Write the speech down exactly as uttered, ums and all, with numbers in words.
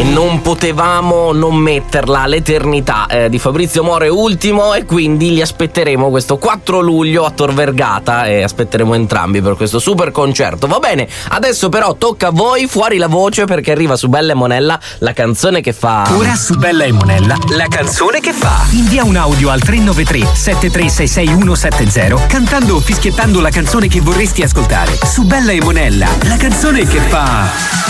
e non potevamo non metterla. L'eternità eh, di Fabrizio Moro è ultimo e quindi li aspetteremo questo quattro luglio a Tor Vergata e aspetteremo entrambi per questo super concerto. Va bene, adesso però tocca a voi, fuori la voce, perché arriva su Bella e Monella la canzone che fa. Ora su Bella e Monella la canzone che fa. Invia un audio al tre nove tre sette tre sei sei uno sette zero cantando o fischiettando la canzone che vorresti ascoltare. Su Bella e Monella la canzone che fa.